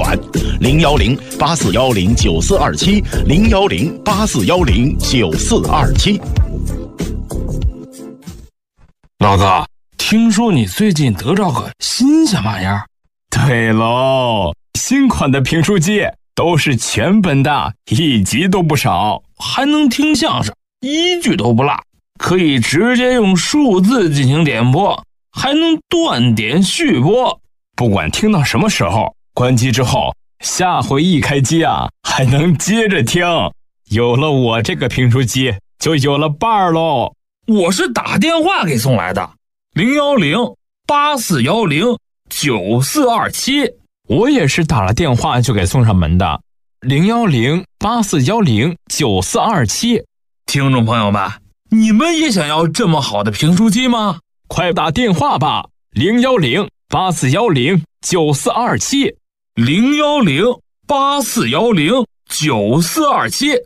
款，010-8410-9427，010-8410-9427。 老哥，听说你最近得着个新鲜玩意儿？ 对喽，新款的评书机都是全本的，1集都不少， 还能听相声，1句都不落，可以直接用数字进行点播，还能断点续播。 不管听到什么时候，关机之后，下回一开机啊，还能接着听。有了我这个评书机，就有了伴儿喽。 我是打电话给送来的，010-8410-9427。 我也是打了电话就给送上门的，010-8410-9427。 听众朋友们，你们也想要这么好的评书机吗？ 快打电话吧，010-8410-9427。 010-8410-9427。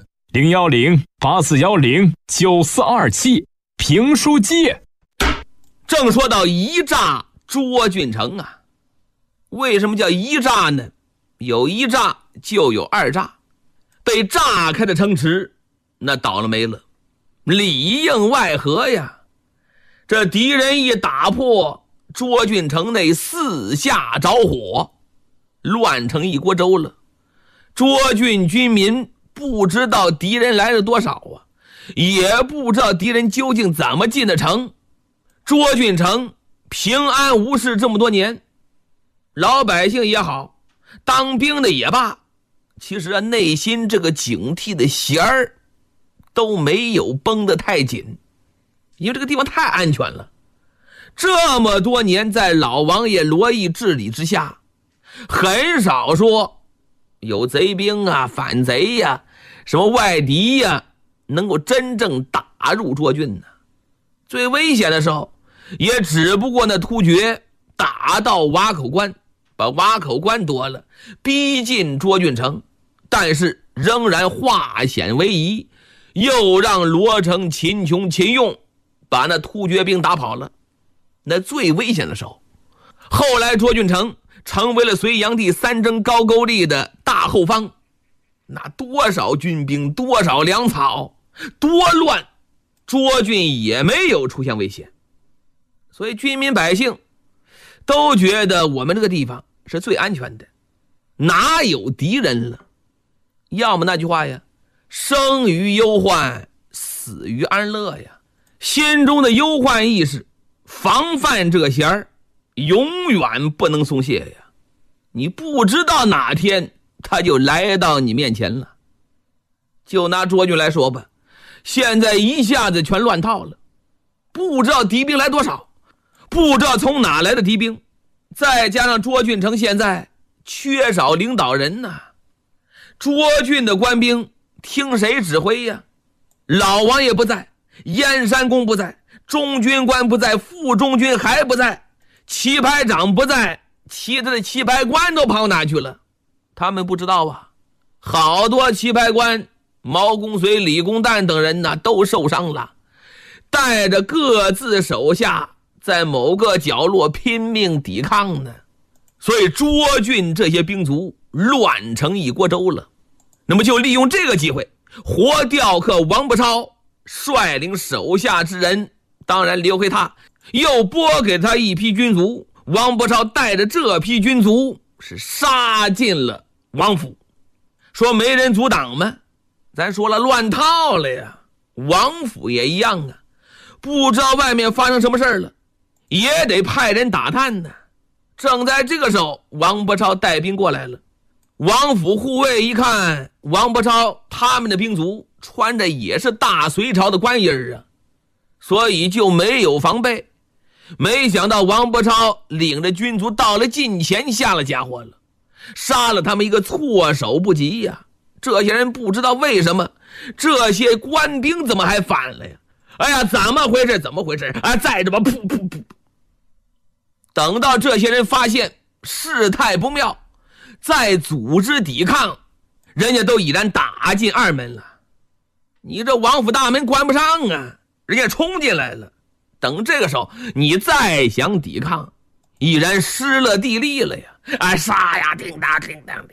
010-8410-9427。评书机。 正说到一诈卓俊成啊，为什么叫一诈呢？有一诈就有二诈，被炸开的城池那倒了霉了，里应外合呀。这敌人一打破，卓俊成内四下着火，乱成一锅粥了。卓俊军民不知道敌人来了多少啊，也不知道敌人究竟怎么进的城。卓俊成平安无事这么多年，老百姓也好，当兵的也罢，其实内心这个警惕的弦儿都没有绷得太紧，因为这个地方太安全了。这么多年在老王爷罗毅治理之下，很少说有贼兵啊、反贼呀、什么外敌呀能够真正打入卓郡呢。最危险的时候也只不过那突厥打到瓦口关，把瓦口关夺了，逼近卓郡城，但是仍然化险为夷，又让罗成、秦琼、秦用把那突厥兵打跑了。那最危险的时候，后来卓郡城成为了隋炀帝三征高句丽的大后方，那多少军兵，多少粮草，多乱，卓郡也没有出现危险。所以军民百姓都觉得我们这个地方是最安全的，哪有敌人了。要么那句话呀，生于忧患，死于安乐呀。心中的忧患意识，防范这弦儿永远不能松懈呀。你不知道哪天他就来到你面前了。就拿卓郡来说吧，现在一下子全乱套了，不知道敌兵来多少，不知道从哪来的敌兵，再加上卓郡城现在缺少领导人呐，卓郡的官兵听谁指挥呀？老王爷不在，燕山公不在，中军官不在，副中军还不在，棋牌长不在，其他的棋牌官都跑哪去了？他们不知道啊，好多棋牌官毛公遂、李公旦等人呢都受伤了，带着各自手下在某个角落拼命抵抗呢。所以卓郡这些兵卒乱成一锅粥了。那么就利用这个机会，活吊客王不超率领手下之人，当然留给他，又拨给他一批军卒。王不超带着这批军卒是杀进了王府，说没人阻挡吗？咱说了，乱套了呀。王府也一样啊，不知道外面发生什么事了，也得派人打探呢。正在这个时候，王不超带兵过来了。王府护卫一看王不超他们的兵卒穿着也是大隋朝的官衣啊，所以就没有防备。没想到王不超领着军卒到了近前，下了家伙了，杀了他们一个措手不及呀。这些人不知道为什么这些官兵怎么还反了呀？哎呀，怎么回事？怎么回事？啊，再这么噗噗噗！等到这些人发现事态不妙，再组织抵抗，人家都已然打进二门了。你这王府大门关不上啊，人家冲进来了。等这个时候你再想抵抗，已然失了地利了呀！哎，杀呀，叮当叮当。